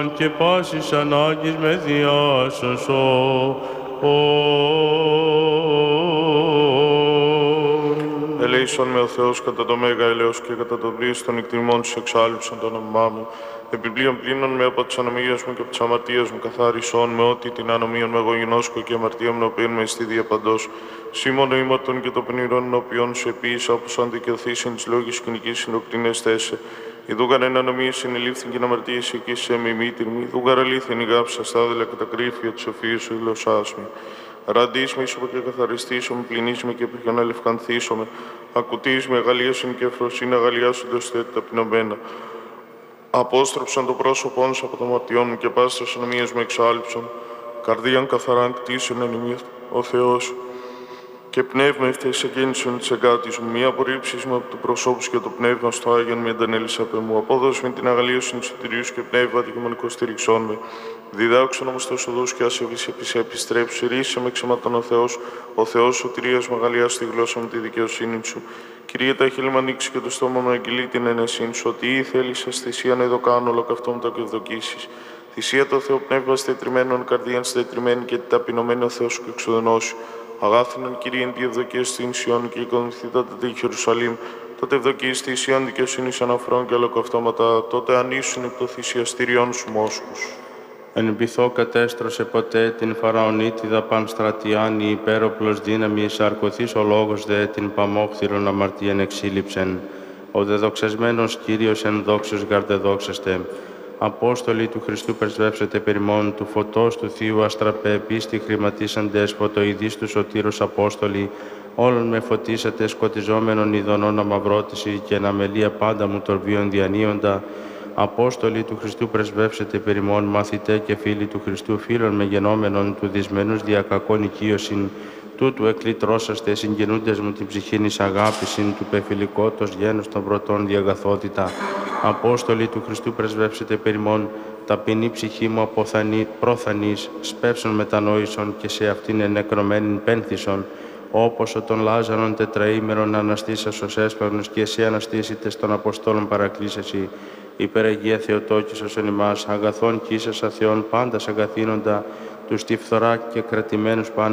και πάσης ανάγκης με διάσωσον. Ελέησον με ο Θεός κατά το μέγα ελέος και κατά το πλοίο των εκτιμών σου εξάλληψαν το όνομά μου. Επιπλέον πλήνων με από τις ανομίες μου και από τις αμαρτίες μου καθάρισον με ό,τι την ανομίων με εγώ γινώσκω και αμαρτία μου οποίων με εστί διαπαντός. Σήμωνο ήμαρτον και το πνηρών οποίων σου επίησα όπως αν δικαιωθήσιν της λόγης κοινικής συνοκτίνες θέσε. Ιδούγαν εν ανομίες συνελήφθην και αμαρτίες εκεί σε μη μήτυρ μη. Ιδούγαν αλήθιν η γάψα στάδελα κατακρύφια της σοφίας σου γλωσσάς μου. Ραντής με ίσοπο και καθαριστήσομαι, πληνείς με και επιχαναλευκανθήσομαι. Ακουτείς με αγαλίασιν και ευφροσύνη αγαλιάσοντος θέτη ταπεινωμένα. Απόστρεψαν το πρόσωπόν σου από το μαρτιών μου και πάστρας ανομίας μου εξάλειψαν. Καρδίαν καθαράν κτίσεων εν ημίς ο Θεός. Και πνεύμα ευτές εγγέννησον της εγκάτης μου, μία απορρίψεις μου από το προσώπου και το πνεύμα στο Άγιον με εντανέλησα απ' εμού. Απόδοση με την αγαλίωση του σωτηρίου και πνεύμα δικαιμονικό στηριξών με. Διδάξον όμως τόσο οδούς και ασεβείς επιστρέψου. Ρίσε με ξεματών ο Θεός σωτηρίας μου αγαλιάς στη γλώσσα μου τη δικαιοσύνη σου. Κυρία, τα χείλη μου ανοίξει και το στόμα μου αγγελεί την ενεσύν σου. Ότι ή θέλεις θυσία να ειδοκάνω ολοκαυτό μου τα και ευδοκίσεις. Θυσία το Θεό πνεύμα στετριμένων καρδίαν στετριμένη και ταπεινωμένη ο Θεός σου και εξοδονώσει. Αγάθινον Κυρίαν τη ευδοκία στην Σιών και οικονομηθήτατα τη Ιερουσαλήμ, τότε ευδοκία στη Σιών δικαιοσύνης αναφρών και ολοκαυτώματα, τότε ανήσουν εκ το θυσιαστήριον σου μόσχους. Εν πειθώ κατέστρωσε ποτέ την Φαραωνίτιδα πανστρατιάνη υπέροπλος δύναμη σαρκωθείς ο λόγος δε την παμόχθηρον αμαρτίαν εξήλιψεν. Ο δεδοξασμένος Κύριος εν δόξος γαρδεδόξαστε. Απόστολοι του Χριστού πρεσβεύσετε περιμών, του φωτός του Θείου αστραπέ, πίστη χρηματίσαντες, φωτοειδείς του Σωτήρος Απόστολοι, όλων με φωτίσατε σκοτιζόμενων ειδονών αμαυρώτηση και αναμελία πάντα μου τορβίων διανύοντα. Απόστολοι του Χριστού πρεσβεύσετε περιμών, μαθητέ και φίλοι του Χριστού, φίλων με γενόμενων του δυσμένους διακακών οικείωσιν, τούτου εκλητρώσαστε, συγγενούντες μου την ψυχήν εις αγάπησιν, του πεφιλικότος γένος των πρωτών διαγαθότητα. Απόστολοι του Χριστού πρεσβεύσετε περιμών, ταπεινή ψυχή μου πρόθανης, σπεύσον μετανόησον και σε αυτήν ενεκρωμένην πένθησον, όπως ο των Λάζαρον τετραήμερον αναστήσας ως έσπαρνος και εσύ αναστήσιτες των Αποστόλων παρακλήσεσι, υπεραγία Θεοτόκησος εν ημάς, αγαθών κι ίσας αθεών πάντας αγαθήνοντα, τους τη φθορά και κρατημένους πάνω